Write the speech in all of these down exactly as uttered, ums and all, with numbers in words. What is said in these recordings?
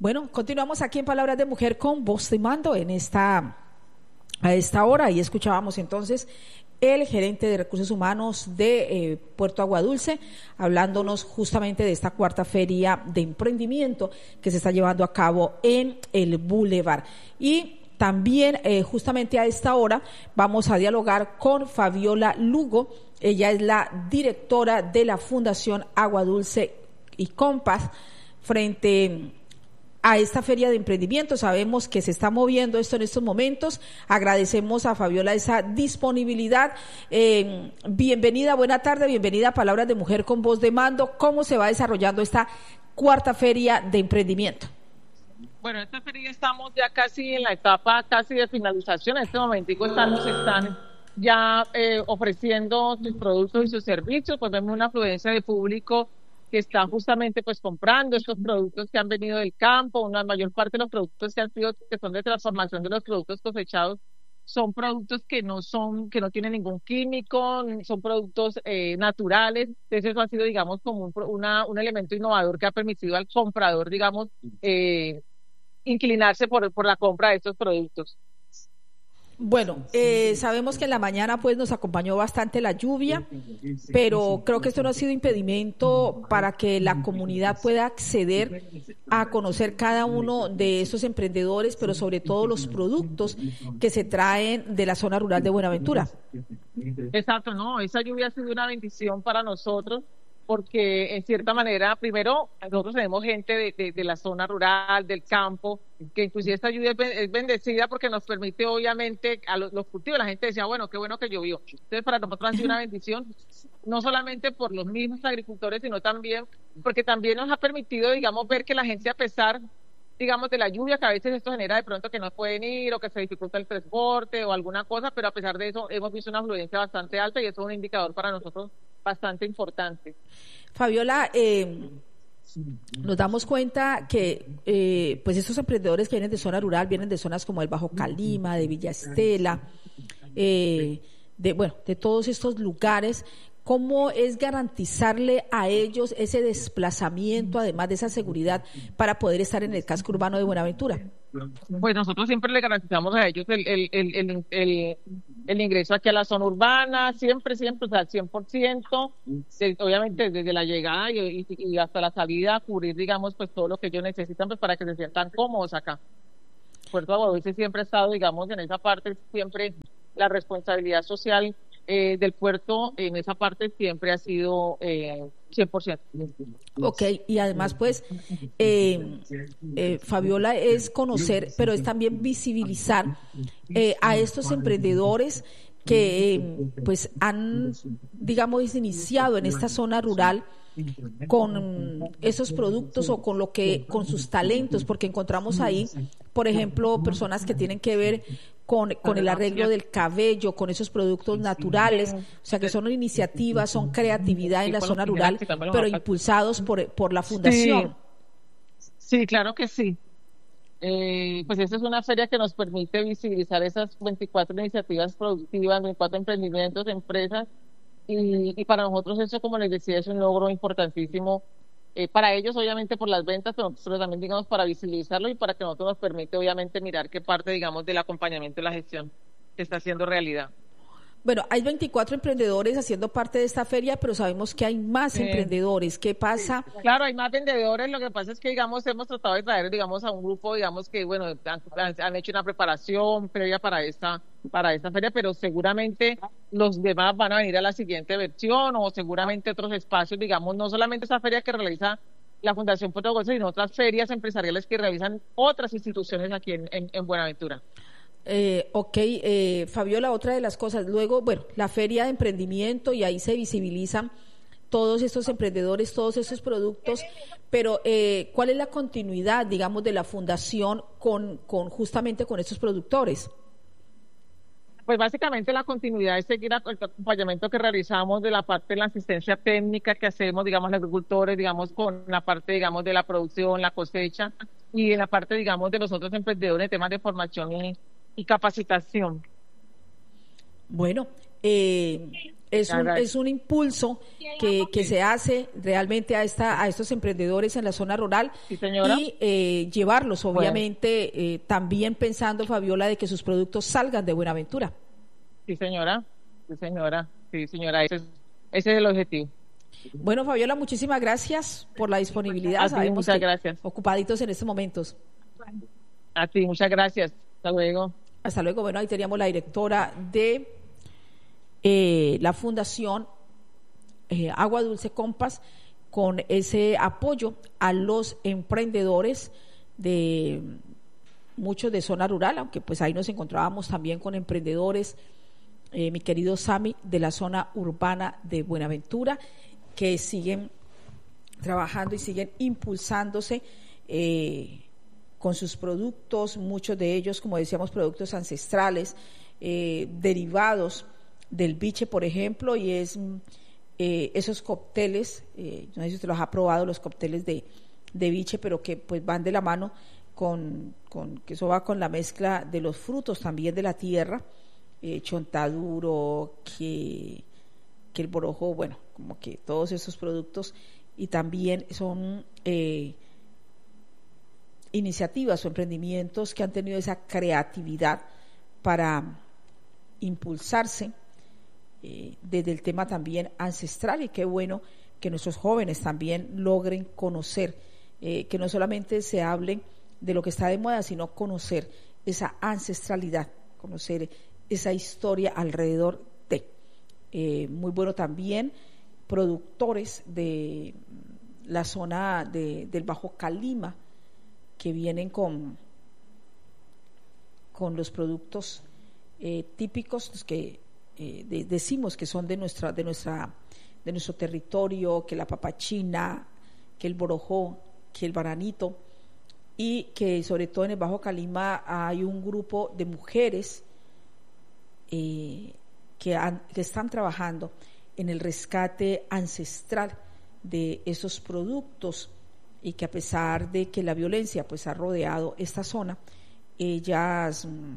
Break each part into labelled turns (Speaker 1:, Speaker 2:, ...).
Speaker 1: Bueno, continuamos aquí en Palabras de Mujer con Voz de Mando en esta, a esta hora, y escuchábamos entonces el gerente de Recursos Humanos de eh, Puerto Aguadulce, hablándonos justamente de esta cuarta feria de emprendimiento que se está llevando a cabo en el Boulevard. Y también eh, justamente a esta hora vamos a dialogar con Fabiola Lugo. Ella es la directora de la Fundación Aguadulce y Compass frente a esta feria de emprendimiento. Sabemos que se está moviendo esto en estos momentos. Agradecemos a Fabiola esa disponibilidad. Eh, bienvenida, buena tarde, bienvenida a Palabras de Mujer con Voz de Mando. ¿Cómo se va desarrollando esta cuarta feria de emprendimiento?
Speaker 2: Bueno, esta feria estamos ya casi en la etapa casi de finalización. En este momentico estamos, están ya eh, ofreciendo sus productos y sus servicios. Pues vemos una afluencia de público que está justamente pues comprando estos productos que han venido del campo. Una mayor parte de los productos que han sido, que son de transformación de los productos cosechados, son productos que no son, que no tienen ningún químico, son productos eh, naturales. Entonces eso ha sido, digamos, como un, una, un elemento innovador que ha permitido al comprador, digamos, eh, inclinarse por, por la compra de estos productos.
Speaker 1: Bueno, eh, sabemos que en la mañana pues nos acompañó bastante la lluvia, pero creo que esto no ha sido impedimento para que la comunidad pueda acceder a conocer cada uno de esos emprendedores, pero sobre todo los productos que se traen de la zona rural de Buenaventura.
Speaker 2: Exacto, no, esa lluvia ha sido una bendición para nosotros, porque en cierta manera, primero, nosotros tenemos gente de, de, de la zona rural, del campo, que inclusive esta lluvia es bendecida porque nos permite obviamente a los, los cultivos. La gente decía, bueno, qué bueno que llovió. Entonces para nosotros ha sido una bendición, no solamente por los mismos agricultores, sino también porque también nos ha permitido, digamos, ver que la gente, a pesar, digamos, de la lluvia, que a veces esto genera de pronto que no pueden ir o que se dificulta el transporte o alguna cosa, pero a pesar de eso hemos visto una afluencia bastante alta y eso es un indicador para nosotros bastante importante.
Speaker 1: Fabiola, eh, nos damos cuenta que eh, pues estos emprendedores que vienen de zona rural vienen de zonas como el Bajo Calima, de Villa Estela, eh, de bueno, de todos estos lugares. ¿Cómo es garantizarle a ellos ese desplazamiento, además de esa seguridad, para poder estar en el casco urbano de Buenaventura?
Speaker 2: Pues nosotros siempre le garantizamos a ellos el, el, el, el, el, el ingreso aquí a la zona urbana, siempre, siempre, o sea, al cien por ciento, obviamente desde la llegada y, y, y hasta la salida, cubrir, digamos, pues todo lo que ellos necesitan pues para que se sientan cómodos acá. Puerto Aguadulce siempre ha estado, digamos, en esa parte, siempre la responsabilidad social Eh, del puerto en esa parte siempre ha sido eh, cien por ciento.
Speaker 1: Ok, y además pues eh, eh, Fabiola, es conocer, pero es también visibilizar eh, a estos emprendedores que eh, pues han, digamos, iniciado en esta zona rural con esos productos o con lo que, con sus talentos, porque encontramos ahí, por ejemplo, personas que tienen que ver con, con el arreglo del cabello, con esos productos naturales, o sea que son iniciativas, son creatividad en la zona rural, pero impulsados por, por la fundación.
Speaker 2: Sí, sí, claro que sí. Eh, pues esta es una feria que nos permite visibilizar esas veinticuatro iniciativas productivas, veinticuatro emprendimientos, empresas, y, y para nosotros eso, como les decía, es un logro importantísimo, eh, para ellos obviamente por las ventas, pero, pero también digamos para visibilizarlo y para que nosotros nos permite obviamente mirar qué parte digamos del acompañamiento y la gestión se está haciendo realidad.
Speaker 1: Bueno, hay veinticuatro emprendedores haciendo parte de esta feria, pero sabemos que hay más eh, emprendedores. ¿Qué pasa?
Speaker 2: Claro, hay más vendedores. Lo que pasa es que, digamos, hemos tratado de traer, digamos, a un grupo, digamos, que, bueno, han, han hecho una preparación previa para esta, para esta feria, pero seguramente los demás van a venir a la siguiente versión o seguramente otros espacios, digamos, no solamente esa feria que realiza la Fundación Puerto Aguadulce, sino otras ferias empresariales que realizan otras instituciones aquí en, en, en Buenaventura.
Speaker 1: Eh, ok, eh, Fabiola, otra de las cosas, luego, bueno, la feria de emprendimiento y ahí se visibilizan todos estos emprendedores, todos estos productos, pero eh, ¿cuál es la continuidad, digamos, de la fundación con, con justamente con estos productores?
Speaker 2: Pues básicamente la continuidad es seguir el acompañamiento que realizamos de la parte de la asistencia técnica que hacemos, digamos, los agricultores, digamos, con la parte, digamos, de la producción, la cosecha y en la parte, digamos, de los otros emprendedores, temas de formación y y capacitación.
Speaker 1: Bueno, eh, es un, es un impulso que, que se hace realmente a esta a estos emprendedores en la zona rural,
Speaker 2: sí, señora.
Speaker 1: y eh, llevarlos, obviamente, bueno. eh, también pensando, Fabiola, de que sus productos salgan de Buenaventura.
Speaker 2: Sí, señora, sí, señora, sí, señora, ese es, ese es el objetivo.
Speaker 1: Bueno, Fabiola, muchísimas gracias por la disponibilidad.
Speaker 2: A ti,
Speaker 1: Sabemos
Speaker 2: muchas
Speaker 1: que
Speaker 2: gracias.
Speaker 1: Ocupaditos en estos momentos.
Speaker 2: A ti, muchas gracias. Hasta luego.
Speaker 1: Hasta luego. Bueno, ahí teníamos la directora de eh, la Fundación eh, Agua Dulce Compass, con ese apoyo a los emprendedores de muchos de zona rural, aunque pues ahí nos encontrábamos también con emprendedores, eh, mi querido Sami, de la zona urbana de Buenaventura, que siguen trabajando y siguen impulsándose eh, con sus productos, muchos de ellos, como decíamos, productos ancestrales, eh, derivados del biche, por ejemplo, y es eh, esos cócteles, eh, no sé si usted los ha probado, los cócteles de, de biche, pero que pues van de la mano con, con, que eso va con la mezcla de los frutos también de la tierra, eh, chontaduro, que, que el borojo, bueno, como que todos esos productos, y también son eh, iniciativas o emprendimientos que han tenido esa creatividad para impulsarse eh, desde el tema también ancestral, y qué bueno que nuestros jóvenes también logren conocer, eh, que no solamente se hable de lo que está de moda, sino conocer esa ancestralidad, conocer esa historia alrededor de. Eh, muy bueno también productores de la zona de, del Bajo Calima, que vienen con, con los productos eh, típicos, los que eh, de, decimos que son de nuestra, de nuestra, de nuestro territorio, que la papachina, que el borojó, que el bananito, y que sobre todo en el Bajo Calima hay un grupo de mujeres eh, que, han, que están trabajando en el rescate ancestral de esos productos, y que a pesar de que la violencia pues ha rodeado esta zona, ellas mmm,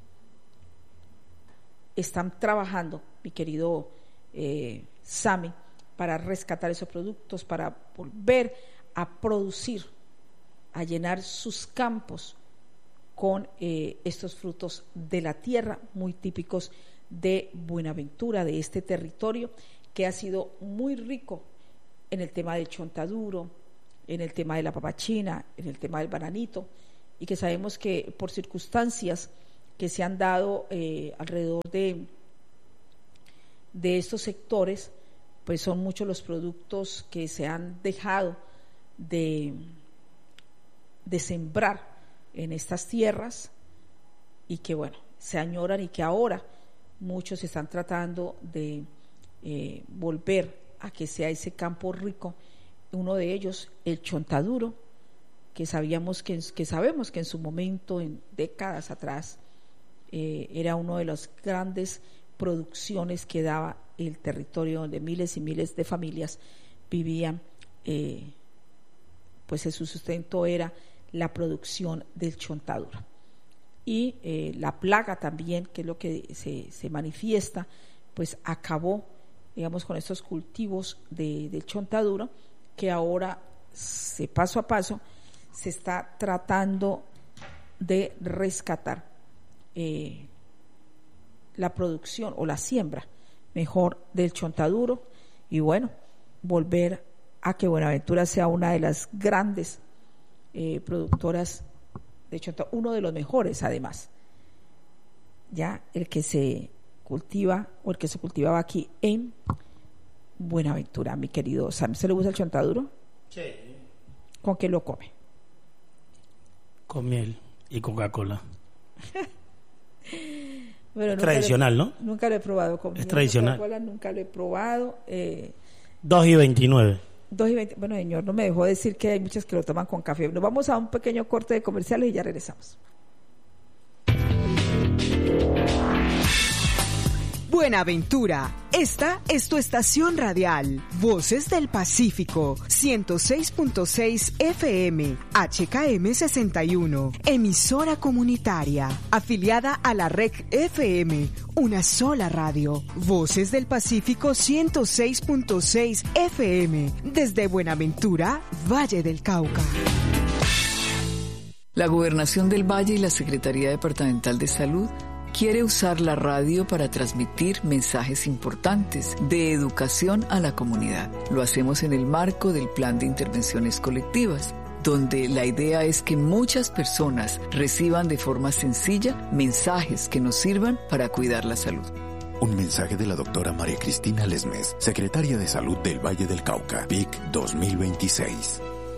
Speaker 1: están trabajando, mi querido eh, Sami, para rescatar esos productos, para volver a producir, a llenar sus campos con eh, estos frutos de la tierra, muy típicos de Buenaventura, de este territorio que ha sido muy rico en el tema del chontaduro, en el tema de la papachina, en el tema del bananito, y que sabemos que por circunstancias que se han dado eh, alrededor de, de estos sectores, pues son muchos los productos que se han dejado de, de sembrar en estas tierras, y que bueno, se añoran, y que ahora muchos están tratando de eh, volver a que sea ese campo rico. Uno de ellos, el chontaduro, que sabíamos que, que sabemos que en su momento, en décadas atrás, eh, era uno de las grandes producciones que daba el territorio, donde miles y miles de familias vivían, eh, pues su sustento era la producción del chontaduro. Y eh, la plaga también, que es lo que se, se manifiesta, pues acabó, digamos, con estos cultivos de, del chontaduro, que ahora se, paso a paso se está tratando de rescatar eh, la producción o la siembra mejor del chontaduro, y bueno, volver a que Buenaventura sea una de las grandes eh, productoras de chontaduro, uno de los mejores además, ya el que se cultiva o el que se cultivaba aquí en Buenaventura, mi querido Sam. ¿Se le gusta el chontaduro?
Speaker 3: Sí.
Speaker 1: ¿Con qué lo come?
Speaker 3: Con miel y Coca-Cola.
Speaker 1: Bueno,
Speaker 3: tradicional,
Speaker 1: lo,
Speaker 3: ¿no?
Speaker 1: Nunca lo he probado con
Speaker 3: es
Speaker 1: miel,
Speaker 3: tradicional.
Speaker 1: Coca-Cola, nunca lo he probado. Eh,
Speaker 3: dos y veintinueve.
Speaker 1: dos y veinte. Bueno, señor, no me dejó decir que hay muchas que lo toman con café. Nos vamos a un pequeño corte de comerciales y ya regresamos.
Speaker 4: Buenaventura. Esta es tu estación radial. Voces del Pacífico, ciento seis punto seis F M, H K M sesenta y uno, emisora comunitaria, afiliada a la R E C F M, una sola radio. Voces del Pacífico ciento seis punto seis F M, desde Buenaventura, Valle del Cauca.
Speaker 5: La Gobernación del Valle y la Secretaría Departamental de Salud quiere usar la radio para transmitir mensajes importantes de educación a la comunidad. Lo hacemos en el marco del Plan de Intervenciones Colectivas, donde la idea es que muchas personas reciban de forma sencilla mensajes que nos sirvan para cuidar la salud.
Speaker 6: Un mensaje de la doctora María Cristina Lesmes, secretaria de Salud del Valle del Cauca, P I C dos mil veintiséis.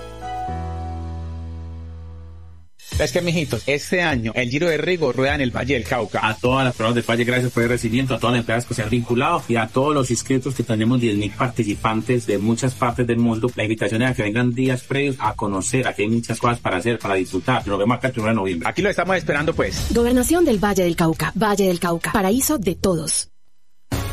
Speaker 7: Es que, mijitos, este año el Giro de Rigo rueda en el Valle del Cauca.
Speaker 8: A todas las personas del Valle, gracias por el recibimiento, a todas las empresas que se han vinculado y a todos los inscritos, que tenemos diez mil participantes de muchas partes del mundo. La invitación es a que vengan días previos a conocer, aquí hay muchas cosas para hacer, para disfrutar. Nos vemos acá el primero de noviembre.
Speaker 7: Aquí lo estamos esperando, pues.
Speaker 9: Gobernación del Valle del Cauca. Valle del Cauca, paraíso de todos.